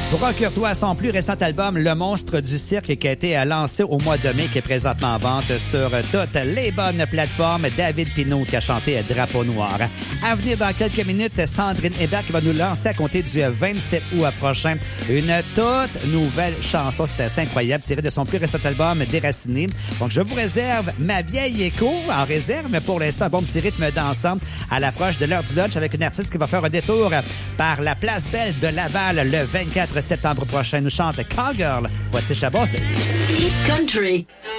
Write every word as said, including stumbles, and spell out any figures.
Procure-toi son plus récent album, Le Monstre du Cirque, qui a été lancé au mois de mai, qui est présentement en vente sur toutes les bonnes plateformes. David Pinault qui a chanté Drapeau Noir. À venir dans quelques minutes, Sandrine Hébert qui va nous lancer à compter du vingt-sept août prochain une toute nouvelle chanson. C'est assez incroyable, tirée de son plus récent album, Déraciné. Donc, je vous réserve Ma vieille écho en réserve, mais pour l'instant, un bon petit rythme dansant à l'approche de l'heure du lunch avec une artiste qui va faire un détour par la Place Belle de Laval le vingt-quatre septembre prochain. Nous chante Cowgirl. Voici Chabot. Hit Country.